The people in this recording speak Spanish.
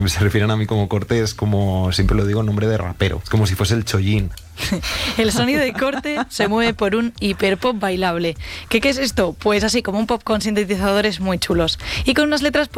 Se refieren a mí como Corte, es como, siempre lo digo, nombre de rapero. Es como si fuese el Chollín. El sonido de Corte se mueve por un hiperpop bailable. ¿Qué es esto? Pues así, como un pop con sintetizadores muy chulos. Y con unas letras